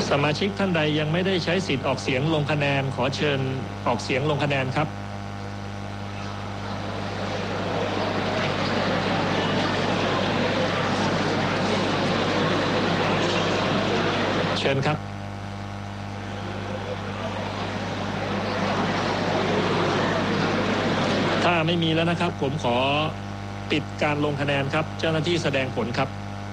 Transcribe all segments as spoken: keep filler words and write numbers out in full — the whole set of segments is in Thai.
สมาชิกท่านใดยังไม่ได้ใช้สิทธิ์ออกเสียงลงคะแนนขอเชิญออกเสียงลงคะแนนครับเชิญครับถ้าไม่มีแล้วนะครับผมขอปิดการลงคะแนนครับเจ้าหน้าที่แสดงผลครับ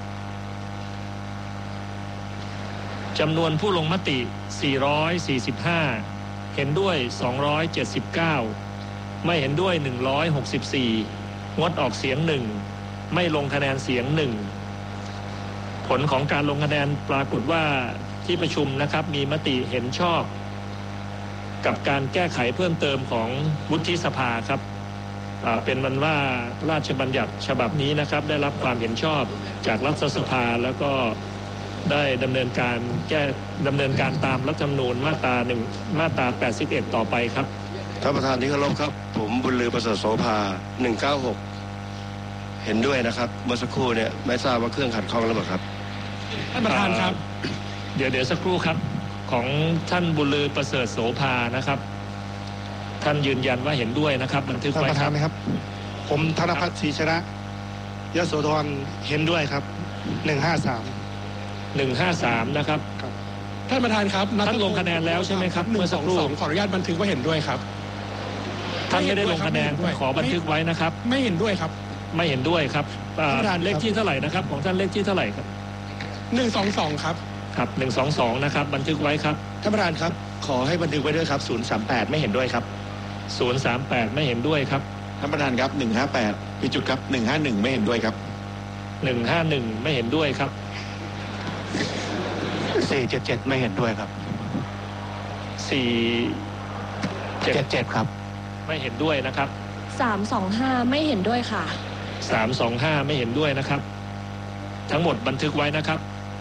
จำนวนผู้ลงมติสี่ร้อยสี่สิบห้าเห็นด้วยสองร้อยเจ็ดสิบเก้าไม่เห็นด้วยหนึ่งร้อยหกสิบสี่งดออกเสียงหนึ่งไม่ลงคะแนนเสียงหนึ่งผลของการลงคะแนนปรากฏว่าที่ประชุมนะครับมีมติเห็นชอบกับการแก้ไขเพิ่มเติมของวุฒิสภาครับเป็นมันว่าราชบัญญัติฉบับนี้นะครับได้รับความเห็นชอบจากรัฐสภาแล้วก็ได้ดำเนินการแก้ดำเนินการตามรัฐธรรมนูญมาตราหนึ่งมาตราแปดสิบเอ็ดต่อไปครับท่านประธานที่เคารพครับผมบุญลือประเสริฐโสภาหนึ่งเก้าหกเห็นด้วยนะครับเมื่อสักครู่เนี่ยไม่ทราบว่าเครื่องขัดข้องหรือเปล่าครับท่านประธานครับเดี๋ยวเดี๋ยวสักครู่ครับของท่านบุญลือประเสริฐโสภานะครับท่านยืนยันว่าเห็นด้วยนะครับบันทึกไว้ครับครับผมธนภัทรศรีชนะยโสธรเห็นด้วยครับหนึ่งห้าสามหนึ่งห้าสามนะครับท่านประธานครับท่านลงคะแนนแล้วใช่ไหมครับเมื่อสักครู่ขออนุญาตบันทึกว่าเห็นด้วยครับท่านไม่ได้ลงคะแนนขอบันทึกไว้นะครับไม่เห็นด้วยครับไม่เห็นด้วยครับเลขที่เท่าไหร่นะครับของท่านเลขที่เท่าไหร่ครับหนึ่งสองสองครับครับหนึ่งสองสองนะครับบันทึกไว้ครับท่านประธานครับขอให้บันทึกไว้ด้วยครับศูนย์สามแปดไม่เห็นด้วยครับศูนย์สามแปดไม่เห็นด้วยครับท่านประธานครับหนึ่งห้าแปดพิจุดครับหนึ่งห้าหนึ่งไม่เห็นด้วยครับหนึ่งห้าหนึ่งไม่เห็นด้วยครับสี่เจ็ดเจ็ดไม่เห็นด้วยครับสี่เจ็ดเจ็ดครับไม่เห็นด้วยนะครับสามสองห้าไม่เห็นด้วยค่ะสามสองห้าไม่เห็นด้วยนะครับทั้งหมดบันทึกไว้นะครับ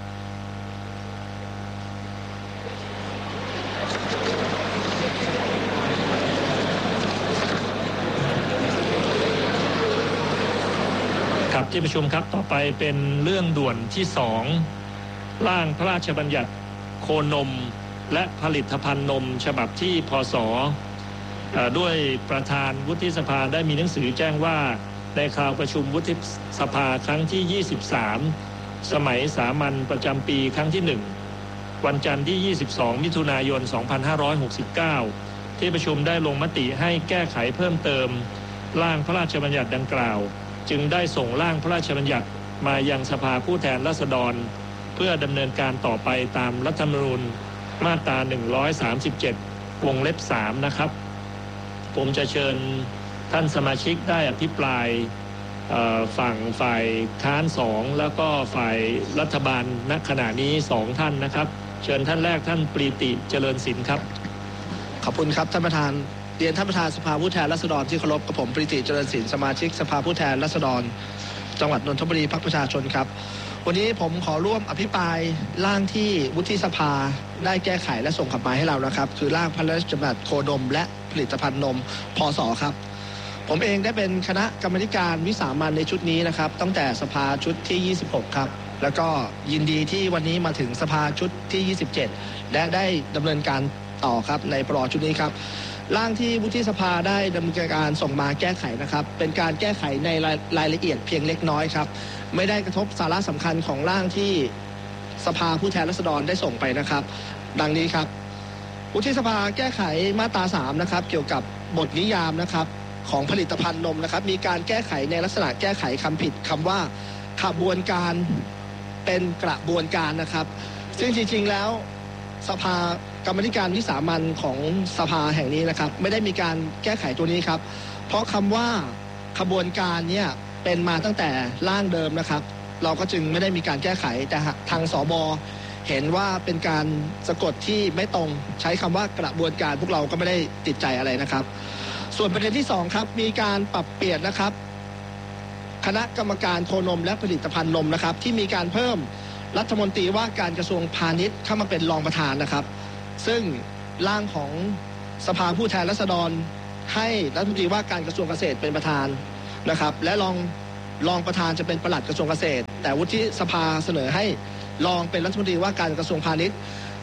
ครับที่ประชุมครับต่อไปเป็นเรื่องด่วนที่สองร่างพระราชบัญญัติโคนมและผลิตภัณฑ์นมฉบับที่พศด้วยประธานวุฒิสภาได้มีหนังสือแจ้งว่าในคราวประชุมวุฒิสภาครั้งที่ยี่สิบสามสมัยสามัญประจำปีครั้งที่หนึ่งวันจันทร์ที่ยี่สิบสองมิถุนายนสองพันห้าร้อยหกสิบเก้าที่ประชุมได้ลงมติให้แก้ไขเพิ่มเติมร่างพระราชบัญญัติดังกล่าวจึงได้ส่งร่างพระราชบัญญัติมายังสภาผู้แทนราษฎรเพื่อดำเนินการต่อไปตามรัฐธรรมนูญมาตราหนึ่งร้อยสามสิบเจ็ดวงเล็บสามนะครับผมจะเชิญท่านสมาชิกได้อภิปรายฝั่งฝ่ายค้านสองแล้วก็ฝ่ายรัฐบาลณขณะนี้สองท่านนะครับเชิญท่านแรกท่านปรีติเจริญศิลป์ครับขอบคุณครับท่านประธานเรียนท่านประธานสภาผู้แทนราษฎรที่เคารพกับผมปรีติเจริญศิลป์สมาชิกสภาผู้แทนราษฎรจังหวัดนนทบุรีพรรคประชาชนครับวันนี้ผมขอร่วมอภิปรายร่างที่วุฒิสภาได้แก้ไขและส่งกลับมาให้เรานะครับคือร่างพระราชบัญญัติโคนมและผลิตภัณฑ์นมพศครับผมเองได้เป็นคณะกรรมการวิสามัญในชุดนี้นะครับตั้งแต่สภาชุดที่ยี่สิบหกครับแล้วก็ยินดีที่วันนี้มาถึงสภาชุดที่ยี่สิบเจ็ดและได้ดำเนินการต่อครับในปรชุดนี้ครับร่างที่วุฒิสภาได้ดำเนินการส่งมาแก้ไขนะครับเป็นการแก้ไขในรายละเอียดเพียงเล็กน้อยครับไม่ได้กระทบสาระสำคัญของร่างที่สภาผู้แทนราษฎรได้ส่งไปนะครับดังนี้ครับวุฒิสภาแก้ไขมาตราสามนะครับเกี่ยวกับบทนิยามนะครับของผลิตภัณฑ์นมนะครับมีการแก้ไขในลักษณะแก้ไขคำผิดคำว่าขบวนการเป็นกระบวนการนะครับซึ่งจริงๆแล้วสภากรรมธิการวิสามัญของสภาแห่งนี้นะครับไม่ได้มีการแก้ไขตัวนี้ครับเพราะคำว่าขบวนการเนี่ยเป็นมาตั้งแต่ร่างเดิมนะครับเราก็จึงไม่ได้มีการแก้ไขแต่ทางสบเห็นว่าเป็นการสะกดที่ไม่ตรงใช้คำว่ากระบวนการพวกเราก็ไม่ได้ติดใจอะไรนะครับส่วนประเด็นที่สองครับมีการปรับเปลี่ยนนะครับคณะกรรมการโคนมและผลิตภัณฑ์นมนะครับที่มีการเพิ่มรัฐมนตรีว่าการกระทรวงพาณิชย์เข้ามาเป็นรองประธานนะครับซึ่งร่างของสภาผู้แทนราษฎรให้รัฐมนตรีว่าการกระทรวงเกษตรเป็นประธานนะครับและรองรองประธานจะเป็นปลัดกระทรวงเกษตรแต่วุฒิสภาเสนอให้รองเป็นรัฐมนตรีว่าการกระทรวงพาณิชย์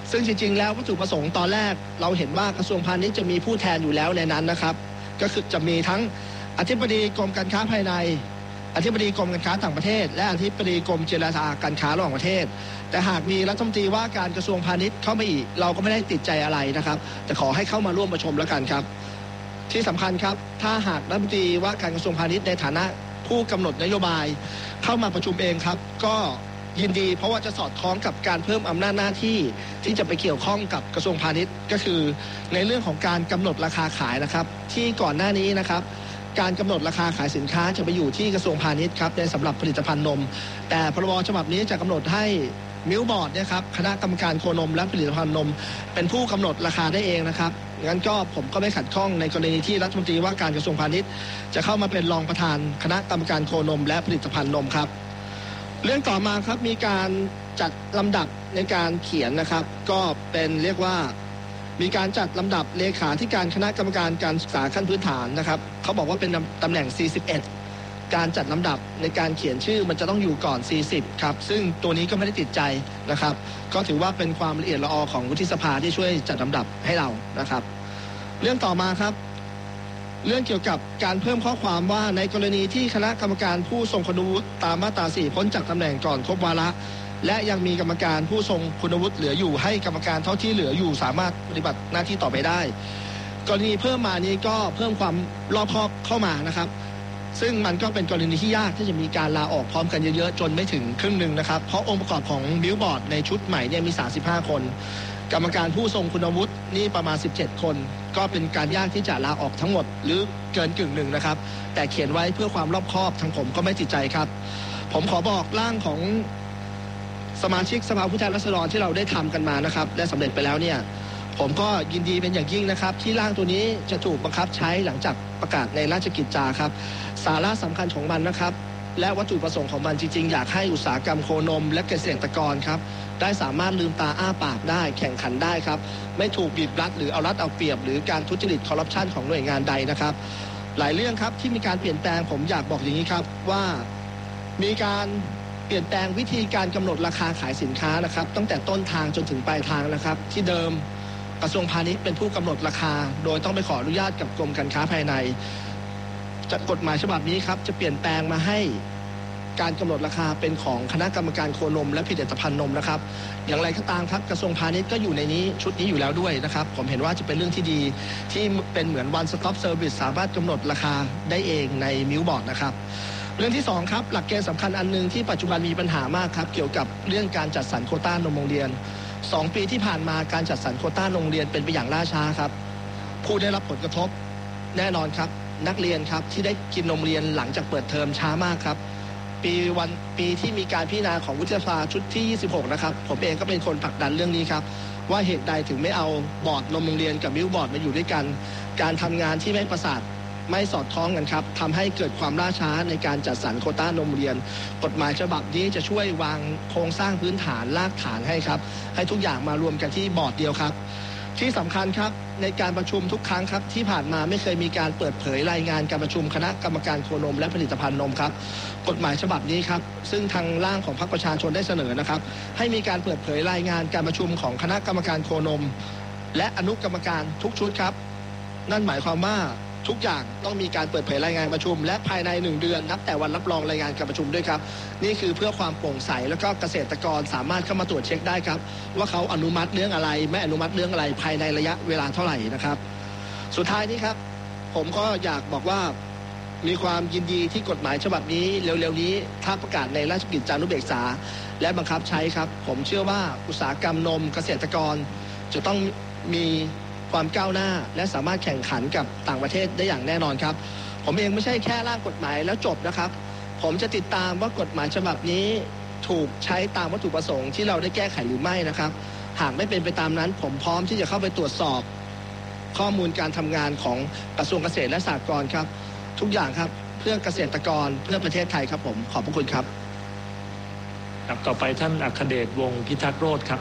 ซึ่งจริงๆแล้ววัตถุประสงค์ตอนแรกเราเห็นว่ากระทรวงพาณิชย์จะมีผู้แทนอยู่แล้วในนั้นนะครับก็คือจะมีทั้งอธิบดีกรมการค้าภายในอธิบดีกรมการค้าต่างประเทศและอธิบดีกรมเจรจาการค้าระหว่างประเทศแต่หากมีรัฐมนตรีว่าการกระทรวงพาณิชย์เข้ามาอีกเราก็ไม่ได้ติดใจอะไรนะครับแต่ขอให้เข้ามาร่วมประชุมแล้วกันครับที่สำคัญครับถ้าหากรัฐมนตรีว่าการกระทรวงพาณิชย์ในฐานะผู้กำหนดนโยบายเข้ามาประชุมเองครับก็ยินดีเพราะว่าจะสอดคล้องกับการเพิ่มอำนาจหน้าที่ที่จะไปเกี่ยวข้องกับกระทรวงพาณิชย์ก็คือในเรื่องของการกำหนดราคาขายนะครับที่ก่อนหน้านี้นะครับการกำหนดราคาขายสินค้าจะไปอยู่ที่กระทรวงพาณิชย์ครับในสำหรับผลิตภัณฑ์นมแต่พรบฉบับนี้จะกำหนดให้มิลบอร์ดเนี่ยครับคณะกรรมการโคนมและผลิตภัณฑ์นมเป็นผู้กำหนดราคาได้เองนะครับงั้นก็ผมก็ไม่ขัดข้องในกรณีที่รัฐมนตรีว่าการกระทรวงพาณิชย์จะเข้ามาเป็นรองประธานคณะกรรมการโคนมและผลิตภัณฑ์นมครับเรื่องต่อมาครับมีการจัดลำดับในการเขียนนะครับก็เป็นเรียกว่ามีการจัดลำดับเลขาธิการคณะกรรมการการศึกษาขั้นพื้นฐานนะครับเขาบอกว่าเป็นตำแหน่งสี่สิบเอ็ดการจัดลำดับในการเขียนชื่อมันจะต้องอยู่ก่อนสี่สิบครับซึ่งตัวนี้ก็ไม่ได้ติดใจนะครับก็ถือว่าเป็นความละเอียดละออของวุฒิสภาที่ช่วยจัดลำดับให้เรานะครับเรื่องต่อมาครับเรื่องเกี่ยวกับการเพิ่มข้อความว่าในกรณีที่คณะกรรมการผู้ทรงคุณวุฒิตามมาตราสี่พ้นจากตำแหน่งก่อนครบวาระและยังมีกรรมการผู้ทรงคุณวุฒิเหลืออยู่ให้กรรมการเท่าที่เหลืออยู่สามารถปฏิบัติหน้าที่ต่อไปได้กรณีเพิ่มมานี้ก็เพิ่มความรอบคอบเข้ามานะครับซึ่งมันก็เป็นกรณีที่ยากที่จะมีการลาออกพร้อมกันเยอะๆจนไม่ถึงครึ่งหนึ่งนะครับเพราะองค์ประกอบของบิลบอร์ดในชุดใหม่เนี่ยมีสามสิบห้าคนกรรมการผู้ทรงคุณวุฒินี่ประมาณสิบเจ็ดคนก็เป็นการยากที่จะลาออกทั้งหมดหรือเกินกึ่งหนึ่งนะครับแต่เขียนไว้เพื่อความรอบคอบทางผมก็ไม่ติดใจครับผมขอบอกร่างของสมาชิกสภาผู้แทนราษฎรที่เราได้ทำกันมานะครับและสำเร็จไปแล้วเนี่ยผมก็ยินดีเป็นอย่างยิ่งนะครับที่ร่างตัวนี้จะถูกบังคับใช้หลังจากประกาศในราชกิจจาครับสาระสำคัญของมันนะครับและวัตถุประสงค์ของมันจริงๆอยากให้อุตสาหกรรมโคนมและเกษตรกรครับได้สามารถลืมตาอ้าปากได้แข่งขันได้ครับไม่ถูกบีบรัดหรือเอารัดเอาเปรียบหรือการทุจริตคอร์รัปชันของหน่วยงานใดนะครับหลายเรื่องครับที่มีการเปลี่ยนแปลงผมอยากบอกอย่างนี้ครับว่ามีการเปลี่ยนแปลงวิธีการกำหนดราคาขายสินค้านะครับตั้งแต่ต้นทางจนถึงปลายทางนะครับที่เดิมกระทรวงพาณิชย์เป็นผู้กำหนดราคาโดยต้องไปขออนุญาตกับกรมการค้าภายในจากกฎหมายฉบับนี้ครับจะเปลี่ยนแปลงมาให้การกำหนดราคาเป็นของคณะกรรมการโคนมและผลิตภัณฑ์นมนะครับอย่างไรก็ตามครับกระทรวงพาณิชย์ก็อยู่ในนี้ชุดนี้อยู่แล้วด้วยนะครับผมเห็นว่าจะเป็นเรื่องที่ดีที่เป็นเหมือน one stop service สามารถกำหนดราคาได้เองในมิลบอร์ดนะครับเรื่องที่สองครับหลักเกณฑ์สำคัญอันนึงที่ปัจจุบันมีปัญหามากครับเกี่ยวกับเรื่องการจัดสรรโควต้านมโรงเรียนสองปีที่ผ่านมาการจัดสรรโควต้านโรงเรียนเป็นไปอย่างล่าช้าครับผู้ได้รับผลกระทบแน่นอนครับนักเรียนครับที่ได้กินนมเรียนหลังจากเปิดเทอมช้ามากครับปีวันปีที่มีการพิจารณาของวุฒิสภาชุดที่ยี่สิบหกนะครับผมเองก็เป็นคนผลักดันเรื่องนี้ครับว่าเหตุใดถึงไม่เอาบอร์ดนมโรงเรียนกับมิลบอร์ดมาอยู่ด้วยกันการทำงานที่ไม่ประสานไม่สอดคล้องกันครับทำให้เกิดความล่าช้าในการจัดสรรโควต้านมเรียนกฎหมายฉบับนี้จะช่วยวางโครงสร้างพื้นฐานรากฐานให้ครับให้ทุกอย่างมารวมกันที่บอร์ดเดียวครับที่สำคัญครับในการประชุมทุกครั้งครับที่ผ่านมาไม่เคยมีการเปิดเผยรายงานการประชุมคณะกรรมการโคนมและผลิตภัณฑ์นมครับกฎหมายฉบับนี้ครับซึ่งทางร่างของพรรคประชาชนได้เสนอนะครับให้มีการเปิดเผยรายงานการประชุมของคณะกรรมการโคนมและอนุกรรมการทุกชุดครับนั่นหมายความว่าทุกอย่างต้องมีการเปิดเผยรายงานประชุมและภายในหนึ่งเดือนนับแต่วันรับรองรายงานการประชุมด้วยครับนี่คือเพื่อความโปร่งใสแล้วก็เกษตรกรสามารถเข้ามาตรวจเช็คได้ครับว่าเขาอนุมัติเรื่องอะไรไม่อนุมัติเรื่องอะไรภายในระยะเวลาเท่าไหร่นะครับสุดท้ายนี้ครับผมก็อยากบอกว่ามีความยินดีที่กฎหมายฉบับนี้เร็วๆนี้ถ้าประกาศในราชกิจจานุเบกษาและบังคับใช้ครับผมเชื่อว่าอุตสาหกรรมนมเกษตรกรจะต้องมีความก้าวหน้าและสามารถแข่งขันกับต่างประเทศได้อย่างแน่นอนครับผมเองไม่ใช่แค่ร่างกฎหมายแล้วจบนะครับผมจะติดตามว่ากฎหมายฉบับนี้ถูกใช้ตามวัตถุประสงค์ที่เราได้แก้ไขหรือไม่นะครับหากไม่เป็นไปตามนั้นผมพร้อมที่จะเข้าไปตรวจสอบข้อมูลการทำงานของกระทรวงเกษตรและสหกรณ์ครับทุกอย่างครับเพื่อเกษตรกรเพื่อประเทศไทยครับผมขอบพระคุณครับครับต่อไปท่านอัครเดชวงศ์พิทักษ์โรจน์ครับ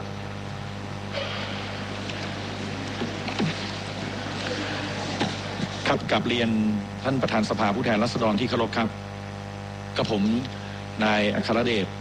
ครับกับเรียนท่านประธานสภาผู้แทนราษฎรที่เคารพครับกับผมนายอัครเดช